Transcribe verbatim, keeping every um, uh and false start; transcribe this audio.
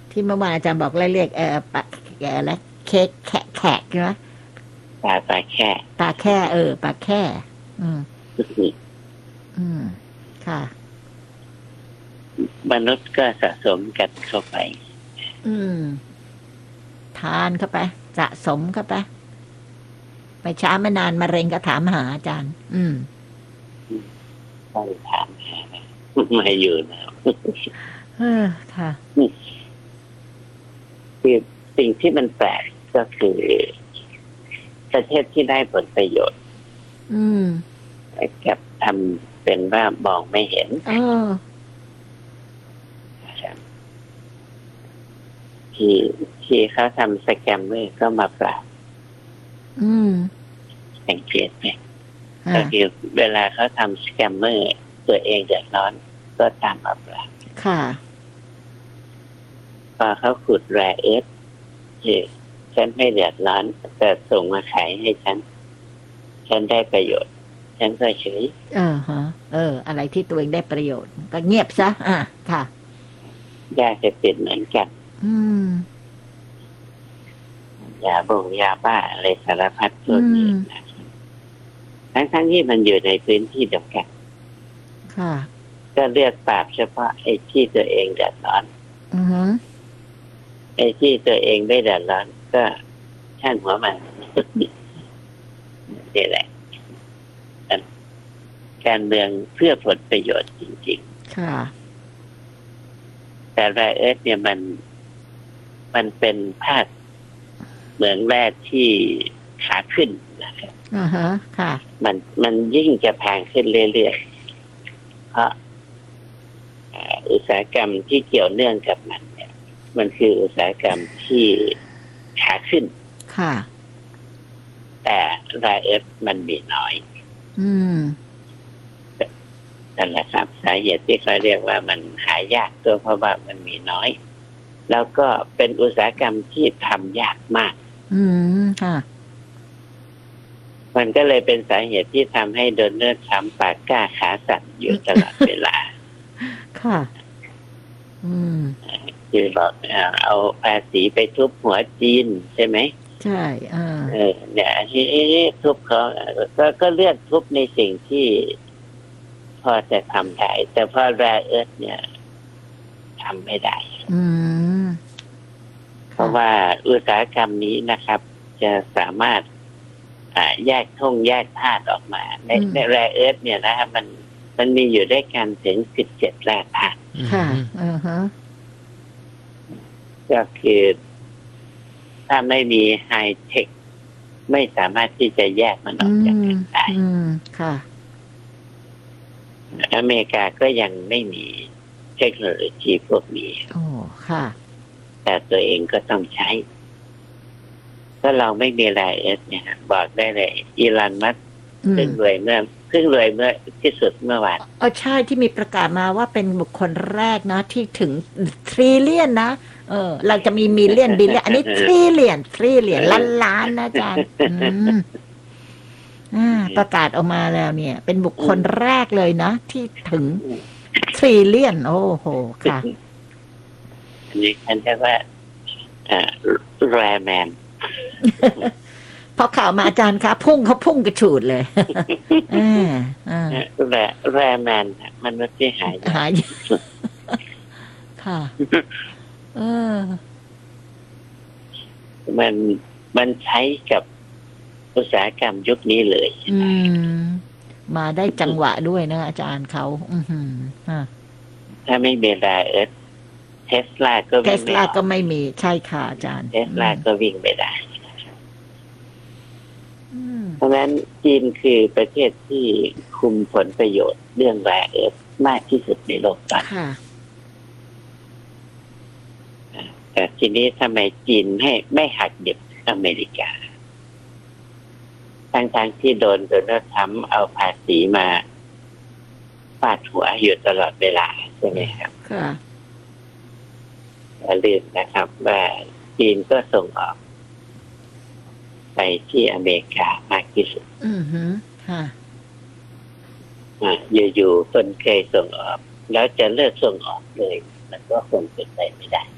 ที่เมื่อวานอาจารย์บอกเรียกเออปลาแกแล้วเค้กแขกแขกใช่ไหมปลาปลาแค่ปลาแค่เออปลาแค่อืมอืมค่ะมนุษย์ก็สะสมกันเข้าไปอืมทานเข้าไปสะสมเข้าไปไปช้าไม่นานมะเร็งก็ถามหาอาจารย์ อืมต้องถามหามาอยู่แล้วเออค่ะคือสิ่งที่มันแปลกก็คือประเทศที่ได้ผลประโยชน์อืมกับทำเป็นว่ามองไม่เห็นเออที่ที่เขาทำสแกมเมอร์ก็มาปราบอืมสังเกตไหมก็คือเวลาเขาทำสแกมเมอร์ตัวเองเดือดร้อนก็ตามมาปราบค่ะพอเขาขุดแร่เอสคือฉันไม่เดือดร้อนแต่ส่งมาขายให้ฉันฉันได้ประโยชน์ฉันก็เฉยเออฮะเอออะไรที่ตัวเองได้ประโยชน์ก็เงียบซะอ่ะค่ะยาเสพติดเหมือนกันอืมยาบงยาบ้าอะไรสารพัดตัวนี้นะทั้งทั้งที่มันอยู่ในพื้นที่เดียวกันค่ะก็เลือกปราบเฉพาะไอ้ที่ตัวเองเดือดร้อนอือฮึไอ้ที่ตัวเองไม่เดือดร้อนก็ช่างหัวมันนี่แหละการเมืองเพื่อผลประโยชน์จริงๆค่ะแต่ไรเอสเนี่ยมันมันเป็นภาคเหมืองแร่ที่ขาขึ้นนะครับอ่าฮะค่ะมันมันยิ่งจะแพงขึ้นเรื่อยๆเพราะอุตสาหกรรมที่เกี่ยวเนื่องกับมันเนี่ยมันคืออุตสาหกรรมที่ขาขึ้นค่ะแต่ไรเอสมันมีน้อยอืมนั่นแหละครับสาเหตุที่เขาเรียกว่ามันหายากตัวเพราะว่ามันมีน้อยแล้วก็เป็นอุตสาหกรรมที่ทำยากมากอืมค่ะมันก็เลยเป็นสาเหตุที่ทำให้โดนัลด์ทรัมป์ปากกล้าขาสั่นอยู่ตลอดเวลาค่ะอืมคือบอกเอาภาษีไปทุบหัวจีนใช่ไหมใช่อ่าเออเนี่ยที่ทุบเขาก็ก็เลือกทุบในสิ่งที่พอจะทำได้แต่พอแรเอิร์ธเนี่ยทำไม่ได้อืมเพราะว่าอุตสาหกรรมนี้นะครับ จะสามารถอ่าแยกท่งแยกธาตุออกมาในในแรเอิร์ธเนี่ยนะครับมันมันมีอยู่ด้วยกันถึงสิบเจ็ดแร่ธาตุค่ะอือฮะก็คือถ้าไม่มีไฮเทคไม่สามารถที่จะแยกมันออกจากกันได้อืมค่ะอเมริกาก็ยังไม่มีเทคโนโลยีพวกนี้โอ้ค่ะแต่ตัวเองก็ต้องใช้ถ้าเราไม่มีไรเอสเนี่ยบอกได้เลยอีลอนมัสก์เพิ่งรวยเมื่อเพิ่งรวยเมื่อที่สุดเมื่อวานอ๋อใช่ที่มีประกาศมาว่าเป็นบุคคลแรกนะที่ถึงทริเลียนนะเออเราจะมีมิลเลียนบิลเลียนอันนี้ทริเลียนทริเลียนล้านล้านนะอาจารย์อ่าประกาศออกมาแล้วเนี่ยเป็นบุคคลแรกเลยนะที่ถึงทริเลียนโอ้โหค่ะอันนี้ฉันเรียกว่าแรแมนพอข่าวมาอาจารย์คะพุ่งเขาพุ่งกระฉูดเลยอ่าอ่าแรแรแมนมันไม่ได้หายหายค่ะเออมันมันใช้กับอุตสาหกรรมยุคนี้เลยอืมมาได้จังหวะด้วยนะอาจารย์เขาอือหือถ้าไม่มีไรเอิร์ธเทสลาก็เทสลาก็ไม่มีใช่ค่ะอาจารย์เทสลาก็วิ่งไม่ได้เพราะฉะนั้นจีนคือประเทศที่คุมผลประโยชน์เรื่องแร่เอิร์ธมากที่สุดในโลกตอนนี้แต่ทีนี้ทำไมจีนไม่ไม่หักดิบอเมริกาทั้งๆ ท, ที่โดนโดนัลด์ทรัมป์เอาภาษีมาฟาดหัวอยู่ตลอดเวลาใช่ไหมครับค่ะอย่าลืมนะครับว่าจีนก็ส่งออกไปที่อเมริกามากที่สุดอือฮึค่ะอยู่ๆคนเคยส่งออกแล้วจะเลิกส่งออกเลยมันก็คงเป็นไปไม่ได้